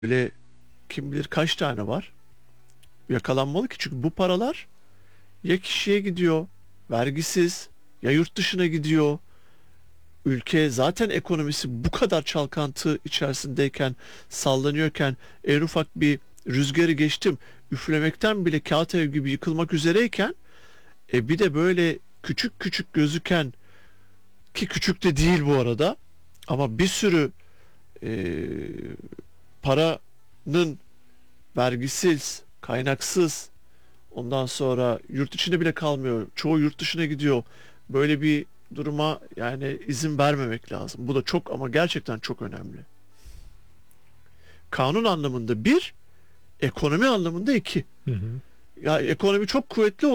Böyle kim bilir kaç tane var. Yakalanmalı ki çünkü bu paralar ya kişiye gidiyor, vergisiz, ya yurt dışına gidiyor. Ülke zaten ekonomisi bu kadar çalkantı içerisindeyken, sallanıyorken, en ufak bir rüzgarı geçtim, üflemekten bile kağıt ev gibi yıkılmak üzereyken, bir de böyle küçük küçük gözüken, ki küçük de değil bu arada, ama bir sürü e, paranın vergisiz, kaynaksız, ondan sonra yurt içinde bile kalmıyor. Çoğu yurt dışına gidiyor. Böyle bir duruma yani izin vermemek lazım. Bu da çok ama gerçekten çok önemli. Kanun anlamında bir, ekonomi anlamında iki. Hı hı. Ya ekonomi çok kuvvetli